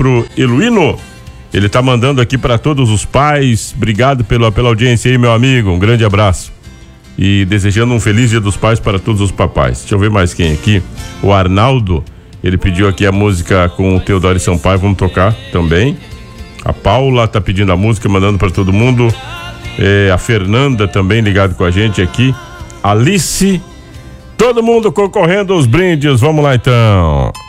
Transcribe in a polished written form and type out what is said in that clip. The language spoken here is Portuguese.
pro Eluino. Ele tá mandando aqui para todos os pais. Obrigado pela audiência aí, meu amigo. Um grande abraço. E desejando um feliz Dia dos Pais para todos os papais. Deixa eu ver mais quem aqui. O Arnaldo, ele pediu aqui a música com o Teodoro Sampaio. Vamos tocar também. A Paula tá pedindo a música, mandando para todo mundo. A Fernanda também ligado com a gente aqui. Alice. Todo mundo concorrendo aos brindes. Vamos lá então.